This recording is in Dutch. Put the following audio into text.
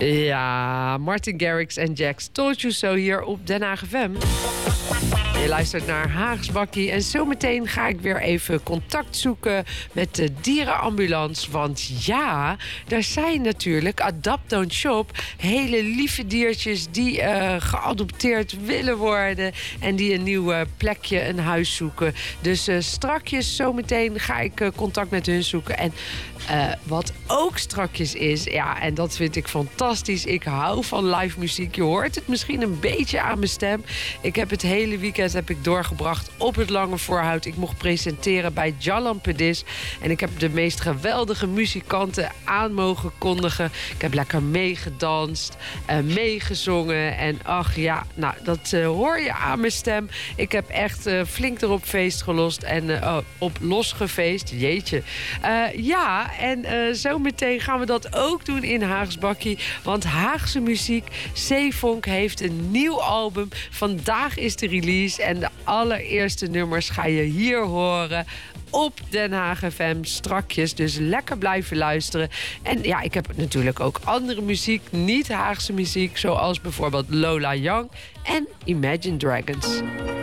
Ja, Martin Garrix en Jax Told You So hier op Den Haag FM. Je luistert naar Haags Bakkie en zometeen ga ik weer even contact zoeken met de dierenambulance. Want ja, er zijn natuurlijk Adopt Don't Shop hele lieve diertjes die geadopteerd willen worden en die een nieuw plekje, een huis zoeken. Dus strakjes zometeen ga ik contact met hun zoeken. En wat ook strakjes is, ja, en dat vind ik fantastisch. Ik hou van live muziek. Je hoort het misschien een beetje aan mijn stem. Ik heb het hele weekend doorgebracht op het Lange Voorhout. Ik mocht presenteren bij Jallan Pedis. En ik heb de meest geweldige muzikanten aan mogen kondigen. Ik heb lekker meegedanst, meegezongen. En ach ja, nou, dat hoor je aan mijn stem. Ik heb echt flink erop feest gelost en op losgefeest. Jeetje. Ja, en zometeen gaan we dat ook doen in Haags Bakkie. Want Haagse muziek, Zeevonk heeft een nieuw album. Vandaag is de release en de allereerste nummers ga je hier horen op Den Haag FM strakjes. Dus lekker blijven luisteren. En ja, ik heb natuurlijk ook andere muziek, niet Haagse muziek, zoals bijvoorbeeld Lola Young en Imagine Dragons.